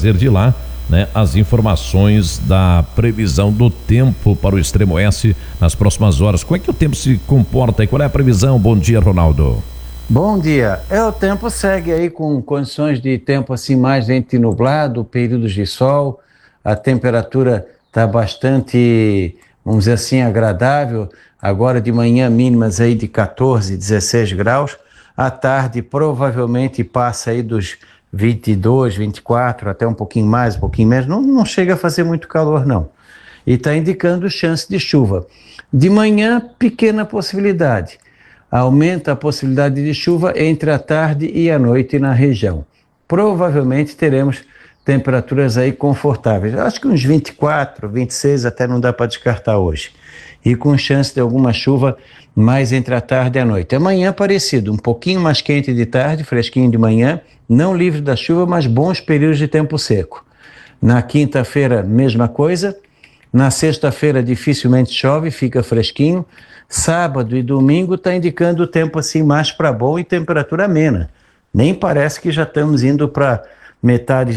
de lá, né, as informações da previsão do tempo para o extremo oeste nas próximas horas. Como é que o tempo se comporta e qual é a previsão? Bom dia, Ronaldo. Bom dia. O tempo segue aí com condições de tempo assim mais entre nublado, períodos de sol, a temperatura está bastante, vamos dizer assim, agradável. Agora de manhã mínimas aí de 14, 16 graus, à tarde provavelmente passa aí dos 22, 24, até um pouquinho mais, um pouquinho menos, não chega a fazer muito calor não. E está indicando chance de chuva. De manhã, pequena possibilidade. Aumenta a possibilidade de chuva entre a tarde e a noite na região. Provavelmente teremos temperaturas aí confortáveis. Acho que uns 24, 26 até não dá para descartar hoje. E com chance de alguma chuva mais entre a tarde e a noite. Amanhã parecido, um pouquinho mais quente de tarde, fresquinho de manhã, não livre da chuva, mas bons períodos de tempo seco. Na quinta-feira, mesma coisa. Na sexta-feira dificilmente chove, fica fresquinho. Sábado e domingo está indicando o tempo assim mais para bom e temperatura amena. Nem parece que já estamos indo para metade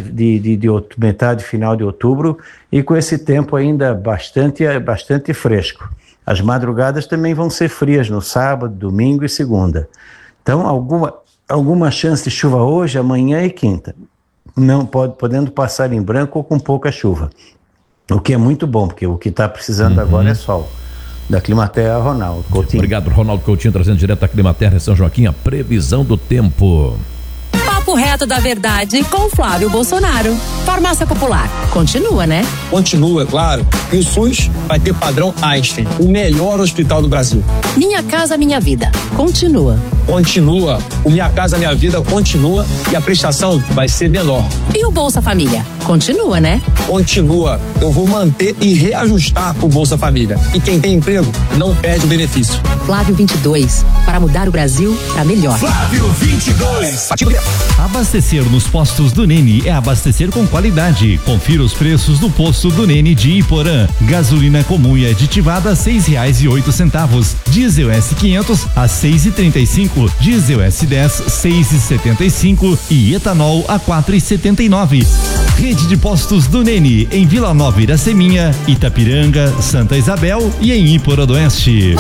final de outubro e com esse tempo ainda bastante fresco. As madrugadas também vão ser frias no sábado, domingo e segunda. Então alguma chance de chuva hoje, amanhã e quinta. Não podendo passar em branco ou com pouca chuva. O que é muito bom, porque o que está precisando agora é sol. Da Climaterra, Ronaldo Coutinho. Obrigado, Ronaldo Coutinho, trazendo direto da Climaterra em São Joaquim a previsão do tempo. Papo reto da verdade com Flávio Bolsonaro. Farmácia Popular. Continua, né? Continua, é claro. E o SUS vai ter padrão Einstein, o melhor hospital do Brasil. Minha Casa Minha Vida. Continua. Continua. O Minha Casa Minha Vida continua e a prestação vai ser menor. E o Bolsa Família? Continua, né? Continua. Eu vou manter e reajustar o Bolsa Família. E quem tem emprego não perde o benefício. Flávio 22. Para mudar o Brasil para melhor. Flávio 22. Abastecer nos postos do Nene é abastecer com qualidade. Confira os preços do posto do Nene de Iporã. Gasolina comum e aditivada a R$6,08. Diesel S500 a R$6,35. Diesel S10 R$6,75 e etanol a R$4,79. Rede de postos do Nene em Vila Nova Iraceminha, Itapiranga, Santa Isabel e em Iporã do Oeste.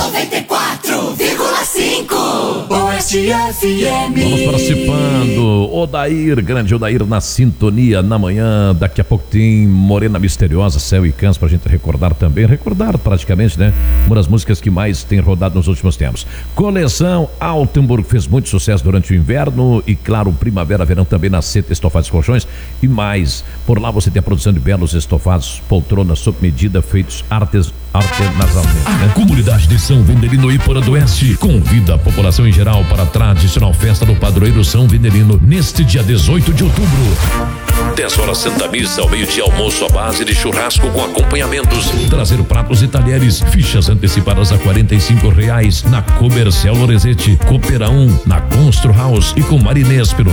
94,5 Oeste FM. Vamos participando. Odair, grande Odair na sintonia na manhã. Daqui a pouco tem Morena Misteriosa, Céu e Cães pra gente recordar também. Recordar praticamente, né? Uma das músicas que mais tem rodado nos últimos tempos. Coleção Altenburg fez muito sucesso durante o inverno e, claro, primavera, verão também na Seta Estofados e Colchões e mais. Por lá você tem a produção de belos estofados, poltronas sob medida feitos artesanalmente, né? A comunidade de São Vendelino Iporã do Oeste convida a população em geral para a tradicional festa do padroeiro São Vendelino neste dia 18 de outubro. 10 horas Santa Missa, ao meio-dia almoço à base de churrasco com acompanhamentos, trazer pratos e talheres, fichas antecipadas a R$45 na Comercial Lorenzetti, Coopera 1 na Constru House e com Marinês pelo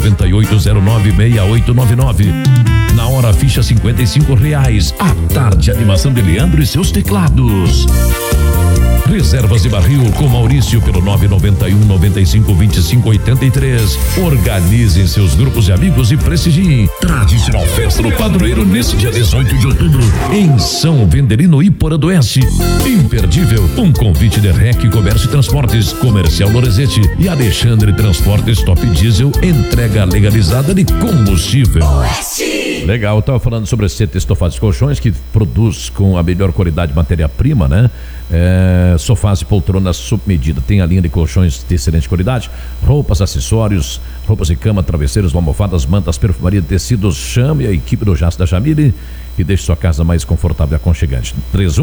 998096899. Na hora ficha R$55. À tarde animação de Leandro e seus teclados. Reservas de barril com Maurício pelo 991-95-25-83. Organizem seus grupos de amigos e prestigiem. Tradicional festa do padroeiro nesse dia 18 de outubro em São Vendelino Iporã do Oeste. Imperdível, um convite de REC Comércio e Transportes, Comercial Lorenzetti e Alexandre Transportes Top Diesel, entrega legalizada de combustível. Oeste. Legal, eu tava falando sobre a Seta Estofados e Colchões, que produz com a melhor qualidade de matéria-prima, né? Sofás e poltronas sob medida. Tem a linha de colchões de excelente qualidade, roupas, acessórios, roupas de cama, travesseiros, almofadas, mantas, perfumaria de tecidos. Chame a equipe do Jace da Jamile e deixe sua casa mais confortável e aconchegante.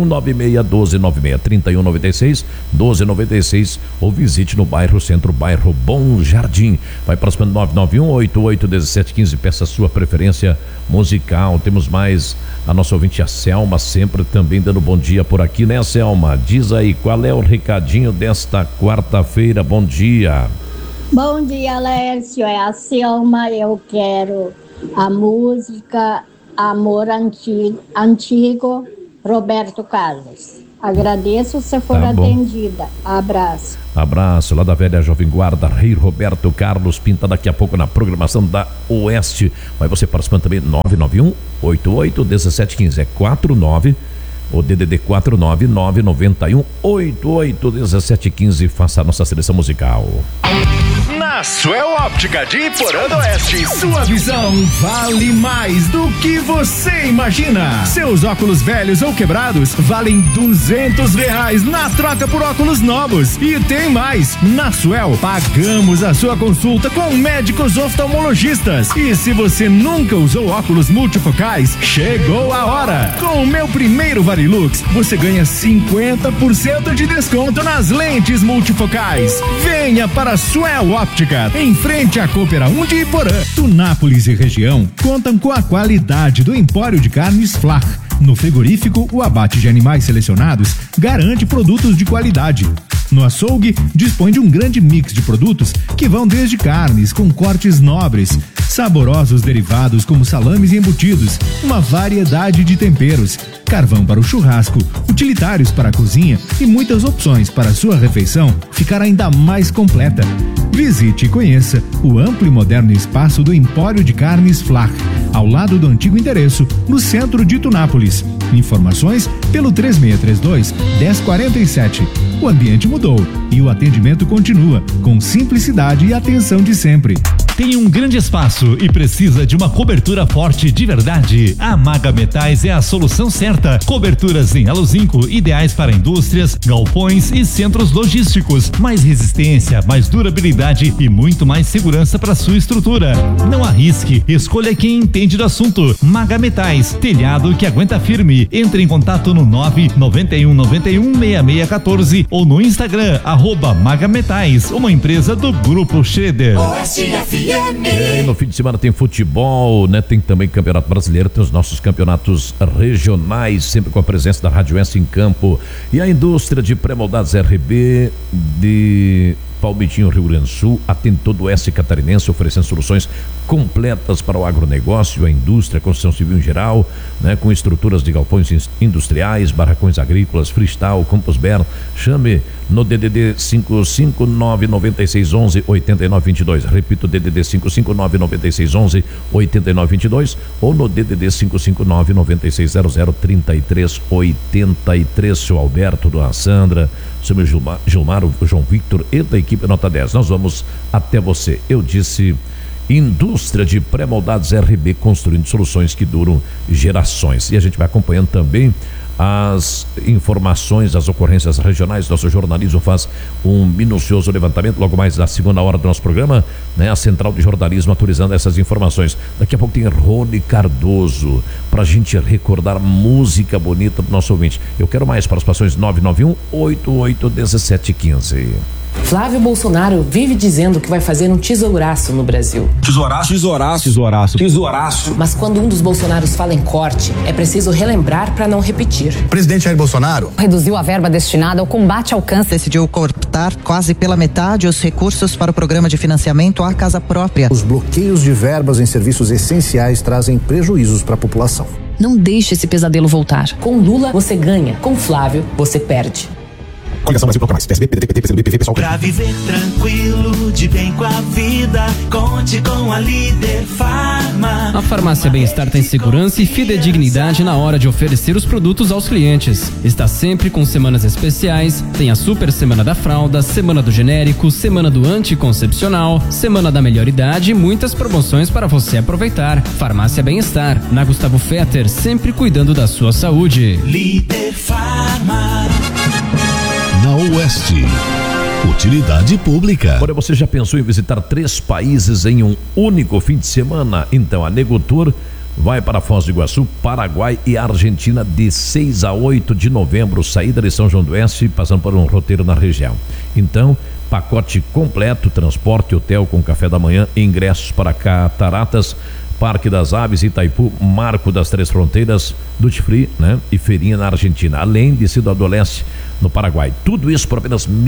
3196-1296, 3196-1296 ou visite no bairro Centro, bairro Bom Jardim. Vai próximo 991-881715, peça a sua preferência musical. Temos mais a nossa ouvinte, a Selma, sempre também dando bom dia por aqui, né, Selma? Diz aí, qual é o recadinho desta quarta-feira? Bom dia. Bom dia, Lécio, é a Selma. Eu quero a música Amor Antigo, Roberto Carlos. Agradeço se for atendida. Abraço. Abraço lá da velha Jovem Guarda, Rei Roberto Carlos Pinta, daqui a pouco na programação da Oeste. Vai você participando também, 991-88-1715, é 49, o DDD 49991-88-1715, faça a nossa seleção musical. Na Suel Óptica de Iporã do Oeste, sua visão vale mais do que você imagina. Seus óculos velhos ou quebrados valem R$200 na troca por óculos novos. E tem mais, na Suel pagamos a sua consulta com médicos oftalmologistas. E se você nunca usou óculos multifocais, chegou a hora. Com o meu primeiro Varilux, você ganha 50% de desconto nas lentes multifocais. Venha para a Suel Óptica, em frente à Coopera 1 de Iporã. Tunápolis e região contam com a qualidade do Empório de Carnes Flach. No frigorífico, o abate de animais selecionados garante produtos de qualidade. No açougue, dispõe de um grande mix de produtos que vão desde carnes com cortes nobres, saborosos derivados como salames e embutidos, uma variedade de temperos, carvão para o churrasco, utilitários para a cozinha e muitas opções para a sua refeição ficar ainda mais completa. Visite e conheça o amplo e moderno espaço do Empório de Carnes Flach, ao lado do antigo endereço, no centro de Tunápolis. Informações pelo 3632-1047. O ambiente mudou e o atendimento continua com simplicidade e atenção de sempre. Tem um grande espaço e precisa de uma cobertura forte de verdade? A Maga Metais é a solução certa. Coberturas em Alo-Zinco, ideais para indústrias, galpões e centros logísticos. Mais resistência, mais durabilidade e muito mais segurança para sua estrutura. Não arrisque, escolha quem entende do assunto. Maga Metais, telhado que aguenta firme. Entre em contato no 991916614 ou no Instagram, @Magametais, uma empresa do Grupo Schroeder. E no fim de semana tem futebol, né? Tem também Campeonato Brasileiro, tem os nossos campeonatos regionais, sempre com a presença da Rádio Oeste em campo. E a indústria de pré-moldados RB de Palmitinho, Rio Grande do Sul, atende todo o oeste catarinense, oferecendo soluções completas para o agronegócio, a indústria, a construção civil em geral, né, com estruturas de galpões industriais, barracões agrícolas, freestyle, campus ber. Chame no DDD 55996118922. Repito, DDD 55996118922 ou no DDD 55996003383. Seu Alberto, Dona Sandra, seu Gilmar, o João Victor e da equipe Nota 10. Nós vamos até você. Eu disse indústria de pré-moldados RB, construindo soluções que duram gerações. E a gente vai acompanhando também as informações, as ocorrências regionais. Nosso jornalismo faz um minucioso levantamento logo mais na segunda hora do nosso programa, né? A Central de Jornalismo atualizando essas informações. Daqui a pouco tem Rony Cardoso pra gente recordar música bonita do nosso ouvinte. Eu quero mais participações. 991-88-1715. Flávio Bolsonaro vive dizendo que vai fazer um tesouraço no Brasil. Tesouraço, tesouraço, tesouraço, tesouraço. Mas quando um dos Bolsonaros fala em corte, é preciso relembrar para não repetir. O presidente Jair Bolsonaro reduziu a verba destinada ao combate ao câncer. Decidiu cortar quase pela metade os recursos para o programa de financiamento à casa própria. Os bloqueios de verbas em serviços essenciais trazem prejuízos para a população. Não deixe esse pesadelo voltar. Com Lula, você ganha. Com Flávio, você perde. Coligação Brasil Procura Mais. PSB, PDT, PCdoB, PV, PSOL. Pra viver tranquilo, de bem com a vida, conte com a Líder Farma. A Farmácia Bem-Estar tem segurança e fidedignidade na hora de oferecer os produtos aos clientes. Está sempre com semanas especiais, tem a Super Semana da Fralda, Semana do Genérico, Semana do Anticoncepcional, Semana da Melhor Idade e muitas promoções para você aproveitar. Farmácia Bem-Estar, na Gustavo Fetter, sempre cuidando da sua saúde. Líder Farma. Na Oeste, utilidade pública. Agora, você já pensou em visitar 3 países em um único fim de semana? Então a Negotour vai para Foz do Iguaçu, Paraguai e Argentina de 6 a 8 de novembro, saída de São João do Oeste, passando por um roteiro na região. Então, pacote completo, transporte, hotel com café da manhã, ingressos para Cataratas, Parque das Aves, Itaipu, Marco das Três Fronteiras, Duty Free, né? E feirinha na Argentina, além de Cidade do Leste no Paraguai. Tudo isso por apenas R$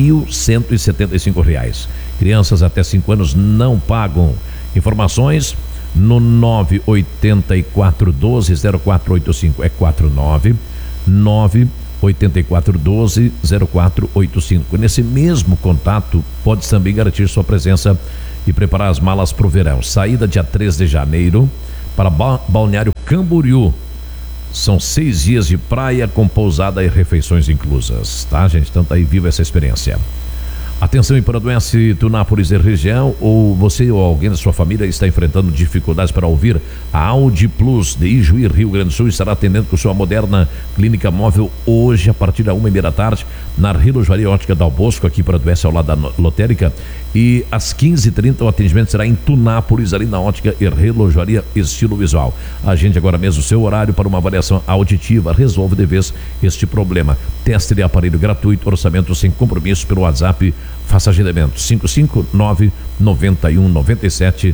1.175. Crianças até 5 anos não pagam. Informações no 984120485. É 49 8412-0485. Nesse mesmo contato, pode também garantir sua presença e preparar as malas para o verão. Saída dia 3 de janeiro para Balneário Camboriú. São 6 dias de praia com pousada e refeições inclusas, tá, gente? Então tá aí, viva essa experiência. Atenção, Iporanduense, Tunápolis e região, ou você ou alguém da sua família está enfrentando dificuldades para ouvir, a Audi Plus de Ijuí, Rio Grande do Sul, estará atendendo com sua moderna clínica móvel hoje a partir da 1h30 da tarde na Relojaria Ótica Dal Bosco, aqui para Iporanduense, ao lado da lotérica, e às 15h30 o atendimento será em Tunápolis, ali na Ótica e Relojaria Estilo Visual. Agende agora mesmo o seu horário para uma avaliação auditiva, resolve de vez este problema. Teste de aparelho gratuito, orçamento sem compromisso pelo WhatsApp. Faça agendamento 559-9197-4402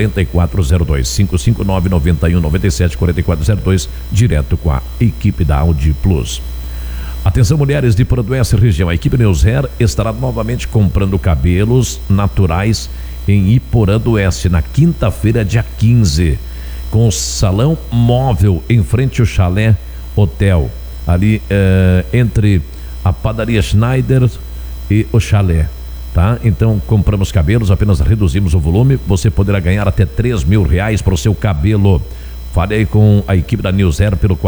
559-9197-4402, direto com a equipe da Audi Plus. Atenção, mulheres de Iporanduense região, a equipe News Hair estará novamente comprando cabelos naturais em Iporanduense na quinta-feira, dia 15, com o salão móvel em frente ao Chalé Hotel, ali entre a padaria Schneider e o Chalé, tá? Então compramos cabelos, apenas reduzimos o volume, você poderá ganhar até R$3.000 para o seu cabelo. Fale aí com a equipe da News Hair pelo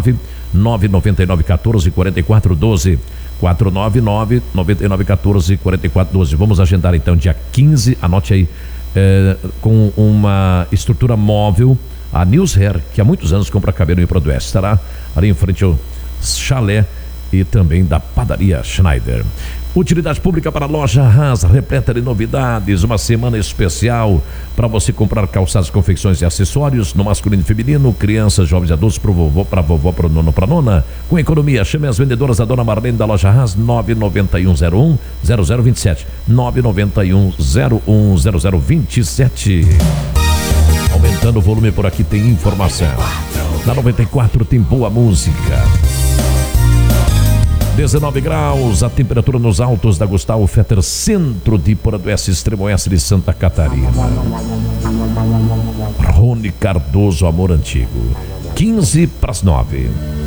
499-9914-4412 499-9914-4412. Vamos agendar então dia 15, anote aí, com uma estrutura móvel, a News Hair, que há muitos anos compra cabelo em Iporanduense, estará ali em frente ao Chalé e também da padaria Schneider. Utilidade pública para a Loja Haas, repleta de novidades, uma semana especial para você comprar calçados, confecções e acessórios no masculino e feminino, crianças, jovens e adultos, para vovô, para vovó, para o nono, para nona, com economia. Chame as vendedoras da Dona Marlene da Loja Haas, 99101-0027, 99101-0027. Aumentando o volume por aqui, tem informação. Na 94 tem boa música. 19 graus, a temperatura nos altos da Gustavo Fetter, centro de Iporanduense, extremo oeste de Santa Catarina. Rony Cardoso, Amor Antigo, 15 para as 9.